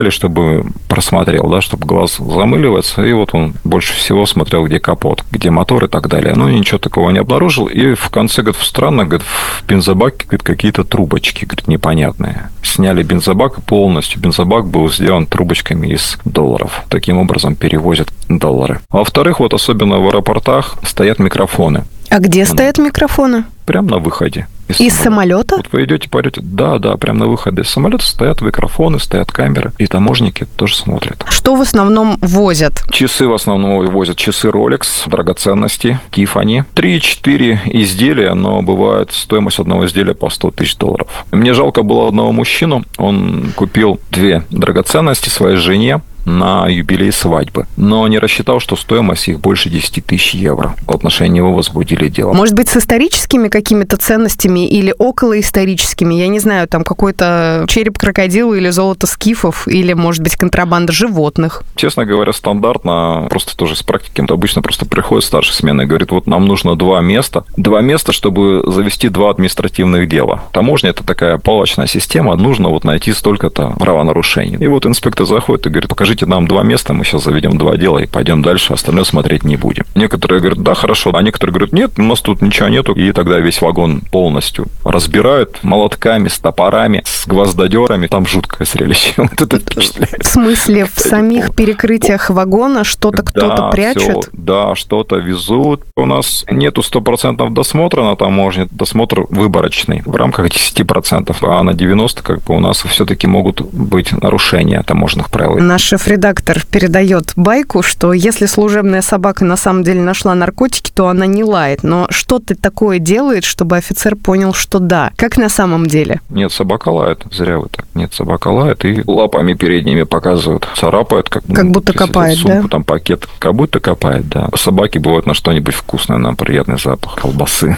чтобы просмотрел, да, чтобы глаз замыливается. И вот он больше всего смотрел, где капот, где мотор и так далее. Но ничего такого не обнаружил. И в конце, говорит, странно, говорит, в бензобаке, говорит, какие-то трубочки, говорит, непонятные. Сняли бензобак, и полностью бензобак был сделан трубочками из долларов. Таким образом перевозят доллары. Во-вторых, вот особенно в аэропортах стоят микрофоны. А где стоят микрофоны? Прямо на выходе. Из самолета? Вот вы идете, парите, да, прямо на выходе из самолета стоят микрофоны, стоят камеры, и таможенники тоже смотрят. Что в основном возят? Часы в основном возят, часы Rolex, драгоценности, Tiffany. 3-4 изделия, но бывает стоимость одного изделия по $100 тысяч. Мне жалко было одного мужчину, он купил 2 драгоценности своей жене на юбилей свадьбы. Но не рассчитал, что стоимость их больше 10 тысяч евро. В отношении него возбудили дело. Может быть, с историческими какими-то ценностями или околоисторическими? Я не знаю, там какой-то череп крокодила или золото скифов, или, может быть, контрабанда животных? Честно говоря, стандартно, просто тоже с практики, обычно просто приходит старший смены и говорит, вот нам нужно 2 места. 2 места, чтобы завести 2 административных дела. Таможня – это такая палочная система, нужно вот найти столько-то правонарушений. И вот инспектор заходит и говорит, покажите нам 2 места, мы сейчас заведем 2 дела и пойдем дальше, остальное смотреть не будем. Некоторые говорят, да, хорошо, а некоторые говорят, нет, у нас тут ничего нету, и тогда весь вагон полностью разбирают молотками, с топорами, с гвоздодерами, там жуткое зрелище. Вот это впечатляет. В смысле, в самих перекрытиях вагона что-то кто-то прячет? Да, что-то везут. У нас нету 100% досмотра на таможне, досмотр выборочный в рамках 10%, а на 90% как бы у нас все-таки могут быть нарушения таможенных правил. Наш шеф-редактор передает байку, что если служебная собака на самом деле нашла наркотики, то она не лает. Но что-то такое делает, чтобы офицер понял, что да. Как на самом деле? Нет, собака лает. Зря вы так. Нет, собака лает и лапами передними показывает, царапает. Как будто копает, сумку, да? Там пакет. Как будто копает, да. Собаки бывают на что-нибудь вкусное, на приятный запах колбасы.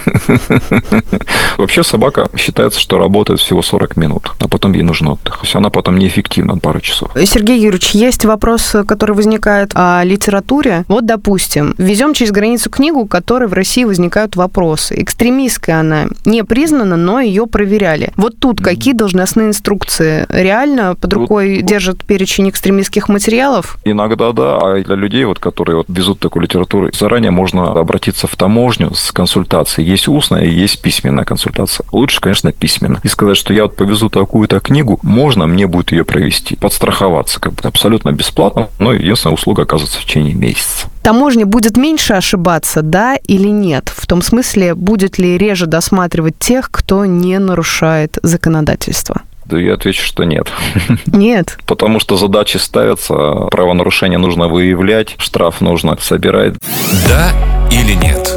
Вообще собака считается, что работает всего 40 минут, а потом ей нужен отдых. То есть она потом неэффективна пару часов. Сергей Юрьевич, есть вопрос, который возникает о литературе. Вот, допустим, везем через границу книгу, у которой в России возникают вопросы. Экстремистская она не признана, но ее проверяли. Вот тут какие должностные инструкции? Реально под рукой держат перечень экстремистских материалов? Иногда да, а для людей, вот, которые вот везут такую литературу, заранее можно обратиться в таможню с консультацией. Есть устная и есть письменная консультация. Лучше, конечно, письменно. И сказать, что я вот повезу такую-то книгу, можно мне будет ее провести, подстраховаться, как бы абсолютно бесплатно, но единственная услуга оказывается в течение месяца. Таможня будет меньше ошибаться, да или нет? В том смысле, будет ли реже досматривать тех, кто не нарушает законодательство? Да я отвечу, что нет. Нет? Потому что задачи ставятся, правонарушение нужно выявлять, штраф нужно собирать. Да или нет?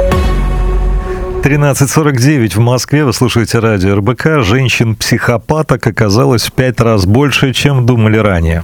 13:49 в Москве. Вы слушаете радио РБК. Женщин-психопаток оказалось в 5 раз больше, чем думали ранее.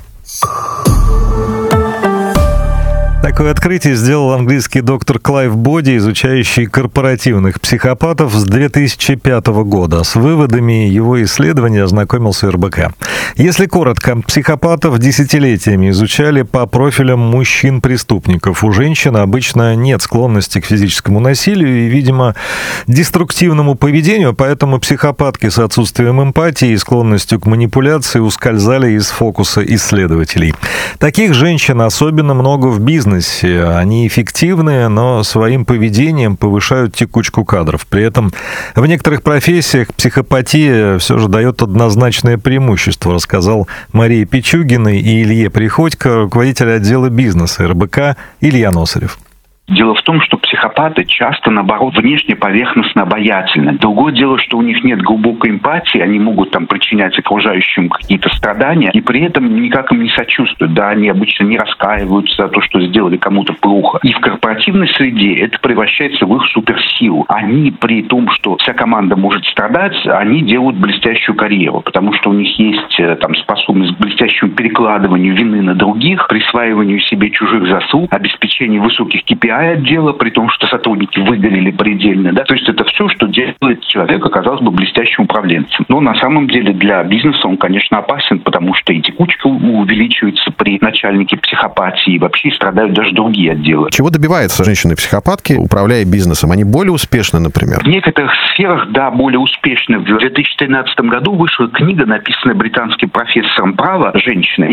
Такое открытие сделал английский доктор Клайв Боди, изучающий корпоративных психопатов с 2005 года. С выводами его исследования ознакомился РБК. Если коротко, психопатов десятилетиями изучали по профилям мужчин-преступников. У женщин обычно нет склонности к физическому насилию и, видимо, деструктивному поведению, поэтому психопатки с отсутствием эмпатии и склонностью к манипуляции ускользали из фокуса исследователей. Таких женщин особенно много в бизнесе. Они эффективны, но своим поведением повышают текучку кадров. При этом в некоторых профессиях психопатия все же дает однозначное преимущество, рассказал Марии Пичугиной и Илье Приходько, руководитель отдела бизнеса РБК Илья Носарев. Дело в том, что психопаты часто, наоборот, внешне поверхностно обаятельны. Другое дело, что у них нет глубокой эмпатии, они могут там причинять окружающим какие-то страдания, и при этом никак им не сочувствуют. Да, они обычно не раскаиваются за то, что сделали кому-то плохо. И в корпоративной среде это превращается в их суперсилу. Они, при том, что вся команда может страдать, они делают блестящую карьеру, потому что у них есть там способность к блестящему перекладыванию вины на других, присваиванию себе чужих заслуг, обеспечению высоких KPI отдела, при том, что сотрудники выгорели предельно. Да? То есть это все, что делает человека, казалось бы, блестящим управленцем. Но на самом деле для бизнеса он, конечно, опасен, потому что и текучка у увеличивается при начальнике психопатии, и вообще страдают даже другие отделы. Чего добиваются женщины-психопатки, управляя бизнесом? Они более успешны, например? В некоторых сферах, да, более успешны. В 2013 году вышла книга, написанная британским профессором права, женщиной.